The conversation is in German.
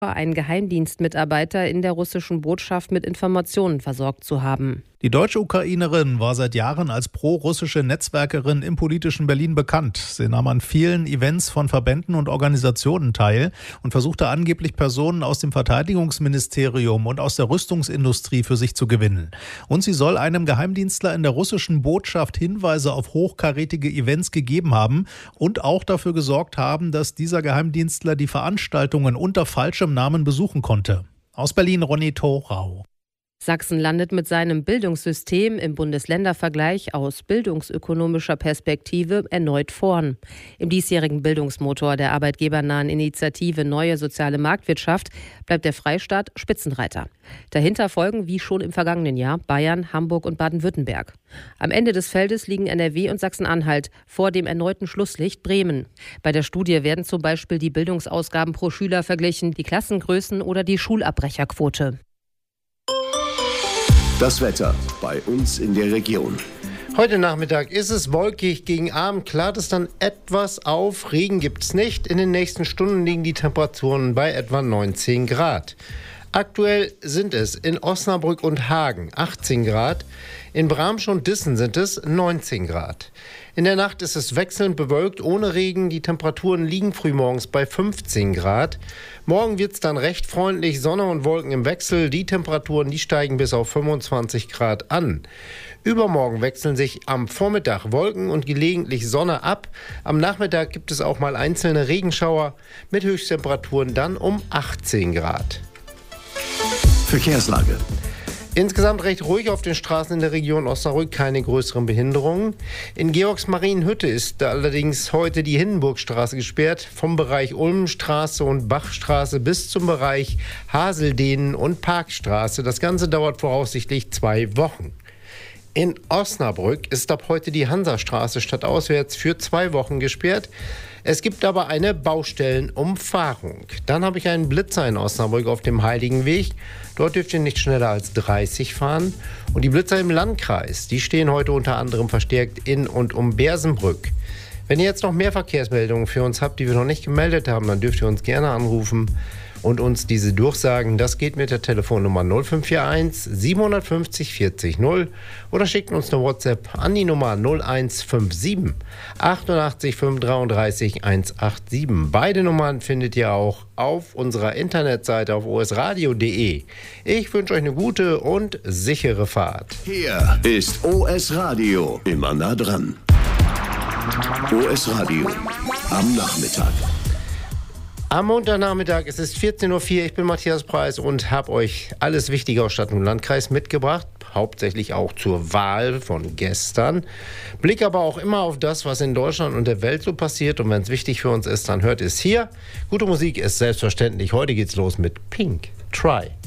einen Geheimdienstmitarbeiter in der russischen Botschaft mit Informationen versorgt zu haben. Die deutsche Ukrainerin war seit Jahren als pro-russische Netzwerkerin im politischen Berlin bekannt. Sie nahm an vielen Events von Verbänden und Organisationen teil und versuchte angeblich Personen aus dem Verteidigungsministerium und aus der Rüstungsindustrie für sich zu gewinnen. Und sie soll einem Geheimdienstler in der russischen Botschaft Hinweise auf hochkarätige Events gegeben haben und auch dafür gesorgt haben, dass dieser Geheimdienstler die Veranstaltungen unter falschem Namen besuchen konnte. Aus Berlin Ronny Thorau. Sachsen landet mit seinem Bildungssystem im Bundesländervergleich aus bildungsökonomischer Perspektive erneut vorn. Im diesjährigen Bildungsmotor der arbeitgebernahen Initiative Neue Soziale Marktwirtschaft bleibt der Freistaat Spitzenreiter. Dahinter folgen, wie schon im vergangenen Jahr, Bayern, Hamburg und Baden-Württemberg. Am Ende des Feldes liegen NRW und Sachsen-Anhalt vor dem erneuten Schlusslicht Bremen. Bei der Studie werden zum Beispiel die Bildungsausgaben pro Schüler verglichen, die Klassengrößen oder die Schulabbrecherquote. Das Wetter bei uns in der Region. Heute Nachmittag ist es wolkig, gegen Abend klart es dann etwas auf. Regen gibt es nicht. In den nächsten Stunden liegen die Temperaturen bei etwa 19 Grad. Aktuell sind es in Osnabrück und Hagen 18 Grad, in Bramsch und Dissen sind es 19 Grad. In der Nacht ist es wechselnd bewölkt, ohne Regen. Die Temperaturen liegen frühmorgens bei 15 Grad. Morgen wird es dann recht freundlich, Sonne und Wolken im Wechsel. Die Temperaturen, die steigen bis auf 25 Grad an. Übermorgen wechseln sich am Vormittag Wolken und gelegentlich Sonne ab. Am Nachmittag gibt es auch mal einzelne Regenschauer mit Höchsttemperaturen dann um 18 Grad. Verkehrslage. Insgesamt recht ruhig auf den Straßen in der Region Osnabrück, keine größeren Behinderungen. In Georgsmarienhütte ist allerdings heute die Hindenburgstraße gesperrt, vom Bereich Ulmenstraße und Bachstraße bis zum Bereich Haseldehnen und Parkstraße. Das Ganze dauert voraussichtlich 2 Wochen. In Osnabrück ist ab heute die Hansastraße stadtauswärts für 2 Wochen gesperrt. Es gibt aber eine Baustellenumfahrung. Dann habe ich einen Blitzer in Osnabrück auf dem Heiligenweg. Dort dürft ihr nicht schneller als 30 fahren. Und die Blitzer im Landkreis, die stehen heute unter anderem verstärkt in und um Bersenbrück. Wenn ihr jetzt noch mehr Verkehrsmeldungen für uns habt, die wir noch nicht gemeldet haben, dann dürft ihr uns gerne anrufen und uns diese durchsagen. Das geht mit der Telefonnummer 0541 750 40 0 oder schickt uns eine WhatsApp an die Nummer 0157 88 533 187. Beide Nummern findet ihr auch auf unserer Internetseite auf osradio.de. Ich wünsche euch eine gute und sichere Fahrt. Hier ist OS Radio, immer nah dran. OS Radio am Nachmittag. Am Montagnachmittag, es ist 14.04 Uhr, ich bin Matthias Preis und habe euch alles Wichtige aus Stadt und Landkreis mitgebracht, hauptsächlich auch zur Wahl von gestern. Blick aber auch immer auf das, was in Deutschland und der Welt so passiert, und wenn es wichtig für uns ist, dann hört es hier. Gute Musik ist selbstverständlich, heute geht's los mit Pink, Try.